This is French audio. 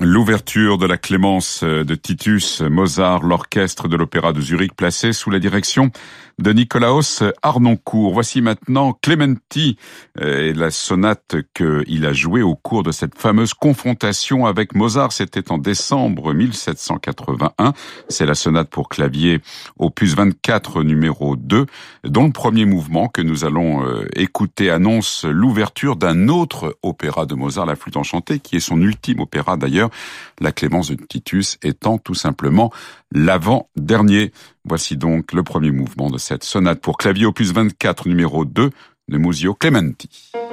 L'ouverture de la Clémence de Titus, Mozart, l'orchestre de l'Opéra de Zurich, placé sous la direction de Nicolaos Harnoncourt. Voici maintenant Clementi et la sonate qu'il a jouée au cours de cette fameuse confrontation avec Mozart. C'était en décembre 1781. C'est la sonate pour clavier opus 24 numéro 2, dont le premier mouvement que nous allons écouter annonce l'ouverture d'un autre opéra de Mozart, la Flûte enchantée, qui est son ultime opéra d'ailleurs, la Clémence de Titus étant tout simplement l'avant-dernier. Voici donc le premier mouvement de cette sonate pour clavier opus 24 numéro 2 de Muzio Clementi.